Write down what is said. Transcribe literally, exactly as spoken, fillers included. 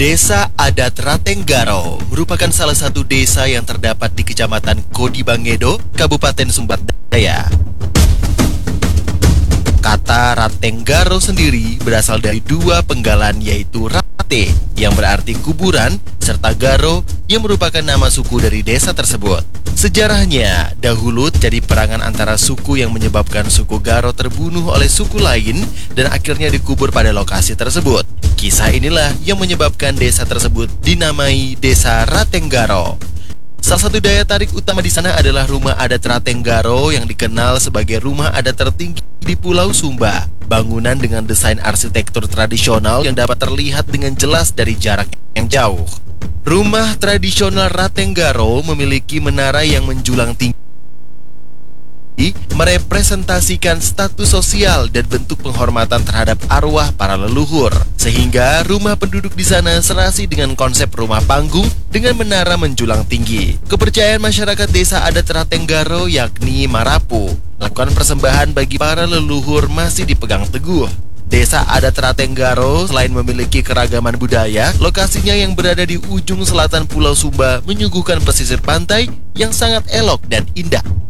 Desa Adat Ratenggaro merupakan salah satu desa yang terdapat di Kecamatan Kodibangedo, Kabupaten Sumber Daya. Kata Ratenggaro sendiri berasal dari dua penggalan, yaitu Rate yang berarti kuburan serta Garo yang merupakan nama suku dari desa tersebut. Sejarahnya, dahulu terjadi perangan antara suku yang menyebabkan suku Garo terbunuh oleh suku lain dan akhirnya dikubur pada lokasi tersebut. Kisah inilah yang menyebabkan desa tersebut dinamai Desa Ratenggaro. Salah satu daya tarik utama di sana adalah rumah adat Ratenggaro yang dikenal sebagai rumah adat tertinggi di Pulau Sumba. Bangunan dengan desain arsitektur tradisional yang dapat terlihat dengan jelas dari jarak yang jauh. Rumah tradisional Ratenggaro memiliki menara yang menjulang tinggi, merepresentasikan status sosial dan bentuk penghormatan terhadap arwah para leluhur. Sehingga rumah penduduk di sana serasi dengan konsep rumah panggung dengan menara menjulang tinggi. Kepercayaan masyarakat desa adat Ratenggaro yakni Marapu melakukan persembahan bagi para leluhur masih dipegang teguh. Desa adat Ratenggaro selain memiliki keragaman budaya, lokasinya yang berada di ujung selatan Pulau Sumba menyuguhkan pesisir pantai yang sangat elok dan indah.